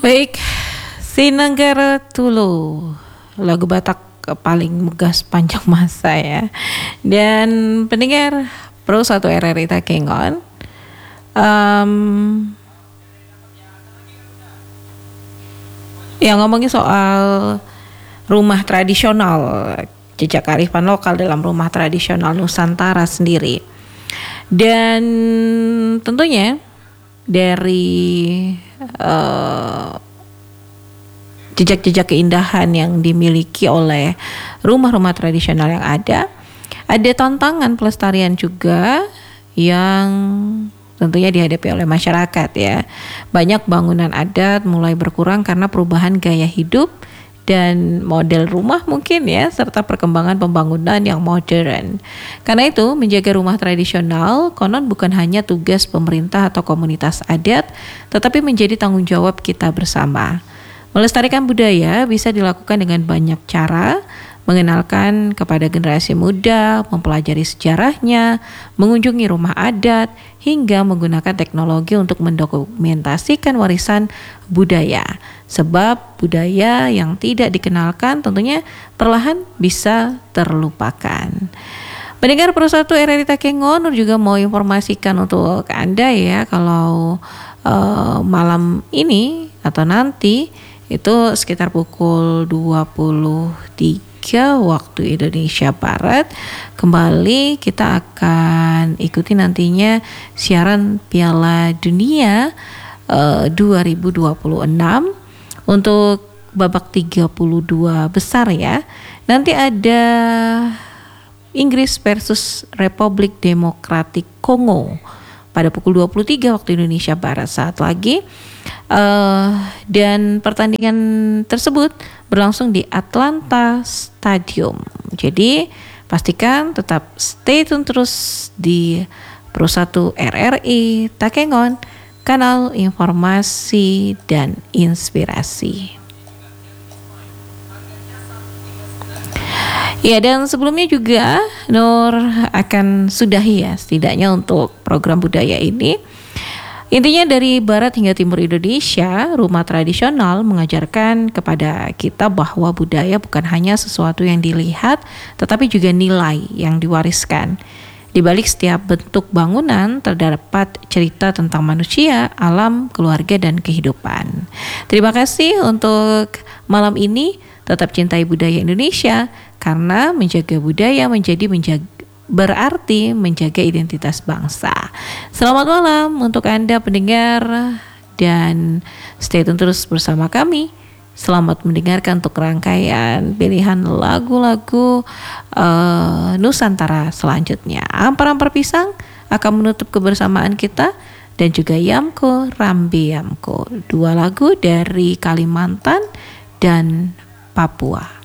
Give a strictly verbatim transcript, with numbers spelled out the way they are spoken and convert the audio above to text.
Baik, Sinanggara Tulu, lagu Batak paling megah sepanjang masa ya. Dan pendengar Pro satu R R I Takengon, um, yang ngomongin soal rumah tradisional, jejak kearifan lokal dalam rumah tradisional Nusantara sendiri. Dan tentunya dari uh, jejak-jejak keindahan yang dimiliki oleh rumah-rumah tradisional yang ada, ada tantangan pelestarian juga yang tentunya dihadapi oleh masyarakat ya. Banyak bangunan adat mulai berkurang karena perubahan gaya hidup dan model rumah mungkin ya, serta perkembangan pembangunan yang modern. Karena itu menjaga rumah tradisional konon bukan hanya tugas pemerintah atau komunitas adat, tetapi menjadi tanggung jawab kita bersama. Melestarikan budaya bisa dilakukan dengan banyak cara, mengenalkan kepada generasi muda, mempelajari sejarahnya, mengunjungi rumah adat, hingga menggunakan teknologi untuk mendokumentasikan warisan budaya. Sebab budaya yang tidak dikenalkan tentunya perlahan bisa terlupakan. Pendengar Pro satu R R I Takengon, Nur juga mau informasikan untuk Anda ya, kalau uh, malam ini atau nanti itu sekitar pukul dua puluh tiga waktu Indonesia Barat, kembali kita akan ikuti nantinya siaran Piala Dunia uh, dua ribu dua puluh enam untuk babak tiga puluh dua besar ya. Nanti ada Inggris versus Republik Demokratik Kongo pada pukul dua puluh tiga waktu Indonesia Barat saat lagi. Uh, dan pertandingan tersebut berlangsung di Atlanta Stadium. Jadi pastikan tetap stay tune terus di Pro satu R R I Takengon, kanal informasi dan inspirasi. Ya, dan sebelumnya juga Nur akan sudahi ya setidaknya untuk program budaya ini. Intinya dari barat hingga timur Indonesia, rumah tradisional mengajarkan kepada kita bahwa budaya bukan hanya sesuatu yang dilihat, tetapi juga nilai yang diwariskan. Di balik setiap bentuk bangunan terdapat cerita tentang manusia, alam, keluarga, dan kehidupan. Terima kasih untuk malam ini. Tetap cintai budaya Indonesia, karena menjaga budaya menjadi menjaga berarti menjaga identitas bangsa. Selamat malam untuk Anda pendengar, dan stay tune terus bersama kami. Selamat mendengarkan untuk rangkaian pilihan lagu-lagu uh, Nusantara selanjutnya. Ampar-ampar pisang akan menutup kebersamaan kita, dan juga Yamko Rambi Yamko, dua lagu dari Kalimantan dan Papua.